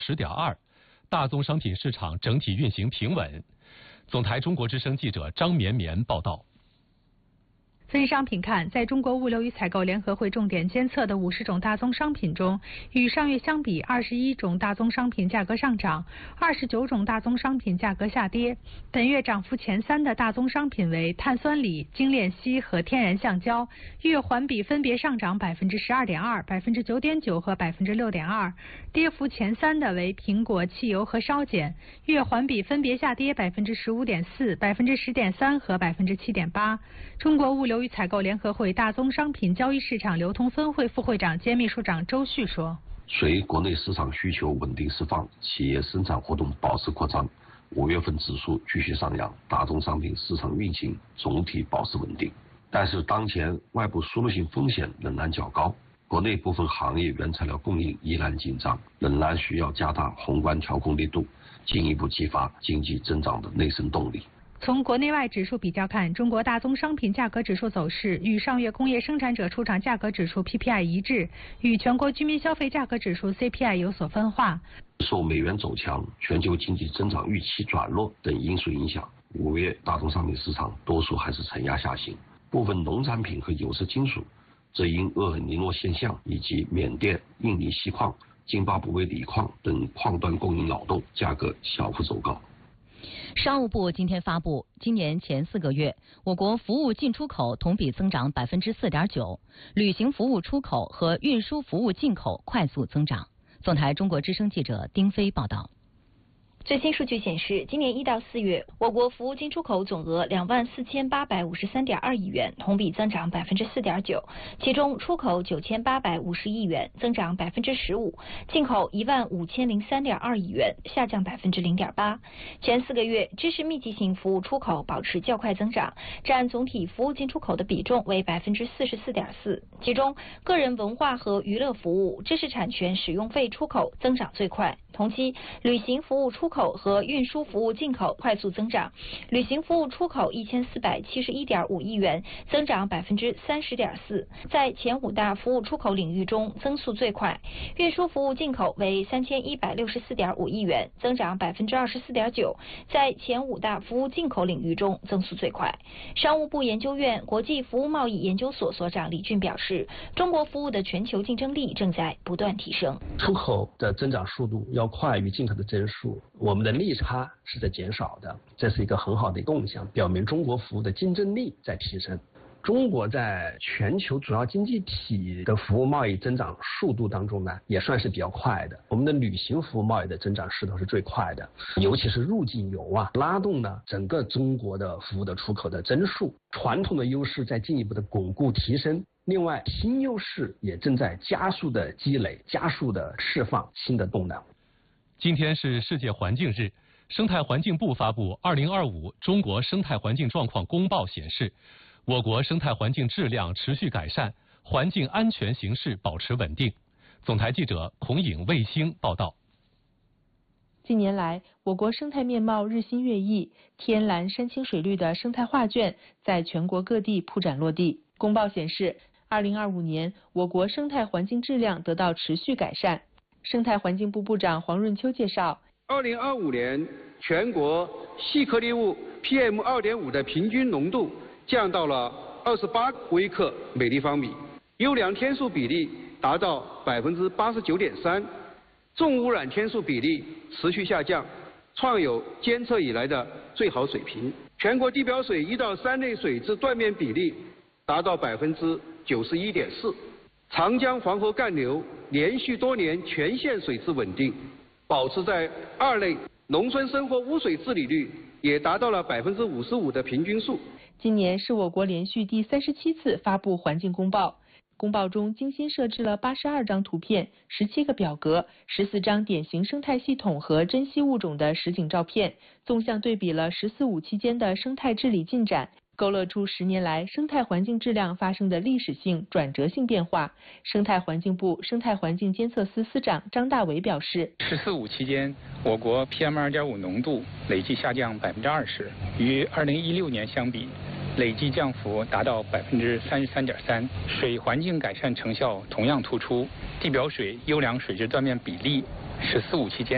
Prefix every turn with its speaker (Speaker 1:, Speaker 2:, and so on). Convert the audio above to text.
Speaker 1: 10.2%，大宗商品市场整体运行平稳。总台中国之声记者张绵绵报道。
Speaker 2: 分商品看，在中国物流与采购联合会重点监测的50种大宗商品中，与上月相比，21种大宗商品价格上涨，29种大宗商品价格下跌。本月涨幅前3的大宗商品为碳酸锂、精炼硒和天然橡胶，月环比分别上涨12.2%、9.9%和6.2%。跌幅前3的为苹果、汽油和烧碱，月环比分别下跌15.4%、10.3%和7.8%。中国物流与采购联合会大宗商品交易市场流通分会副会长兼秘书长周旭说：“
Speaker 3: 随国内市场需求稳定释放，企业生产活动保持扩张，5月份指数继续上扬，大宗商品市场运行总体保持稳定。但是当前外部输入性风险仍然较高，国内部分行业原材料供应依然紧张，仍然需要加大宏观调控力度，进一步激发经济增长的内生动力。”
Speaker 2: 从国内外指数比较看，中国大宗商品价格指数走势与上月工业生产者出厂价格指数 PPI 一致，与全国居民消费价格指数 CPI 有所分化。
Speaker 3: 受美元走强、全球经济增长预期转弱等因素影响，5月大宗商品市场多数还是承压下行，部分农产品和有色金属则因厄尔尼诺现象以及缅甸、印尼锡矿、津巴布韦锂矿等矿端供应扰动，价格小幅走高。
Speaker 4: 商务部今天发布，今年前4个月，我国服务进出口同比增长4.9%，旅行服务出口和运输服务进口快速增长。总台中国之声记者丁飞报道。
Speaker 5: 最新数据显示，今年1到4月，我国服务进出口总额24853.2亿元，同比增长4.9%，其中出口9850亿元，增长15%，进口15003.2亿元，下降0.8%。前4个月，知识密集型服务出口保持较快增长，占总体服务进出口的比重为44.4%，其中个人文化和娱乐服务、知识产权使用费出口增长最快。同期，旅行服务出口和运输服务进口快速增长，旅行服务出口1471.5亿元，增长30.4%，在前5大服务出口领域中增速最快。运输服务进口为3164.5亿元，增长24.9%，在前5大服务进口领域中增速最快。商务部研究院国际服务贸易研究所所长李俊表示，中国服务的全球竞争力正在不断提升，
Speaker 6: 出口的增长速度要快于进口的增速，我们的利差是在减少的，这是一个很好的动向，表明中国服务的竞争力在提升。中国在全球主要经济体的服务贸易增长速度当中呢，也算是比较快的。我们的旅行服务贸易的增长势头是最快的，尤其是入境游拉动了整个中国的服务的出口的增速，传统的优势在进一步的巩固提升。另外，新优势也正在加速的积累，加速的释放新的动能。
Speaker 1: 今天是世界环境日，生态环境部发布2025中国生态环境状况公报显示，我国生态环境质量持续改善，环境安全形势保持稳定。总台记者孔颖、卫星报道。
Speaker 7: 近年来，我国生态面貌日新月异，天蓝山清水绿的生态画卷在全国各地铺展落地。公报显示，2025年我国生态环境质量得到持续改善。生态环境部部长黄润秋介绍
Speaker 8: ，2025年全国细颗粒物 PM2.5 的平均浓度降到了28微克每立方米，优良天数比例达到89.3%，重污染天数比例持续下降，创有监测以来的最好水平。全国地表水1到3类水质断面比例达到91.4%，长江黄河干流连续多年全线水质稳定，保持在2类，农村生活污水治理率也达到了55%的平均数。
Speaker 7: 今年是我国连续第37次发布环境公报，公报中精心设置了82张图片、17个表格、14张典型生态系统和珍稀物种的实景照片，纵向对比了“十四五”期间的生态治理进展，勾勒出10年来生态环境质量发生的历史性、转折性变化。生态环境部生态环境监测司司长张大伟表示
Speaker 9: ，“十四五”期间，我国 PM2.5 浓度累计下降20%，与2016年相比，累计降幅达到33.3%，水环境改善成效同样突出。地表水优良水质断面比例，“十四五”期间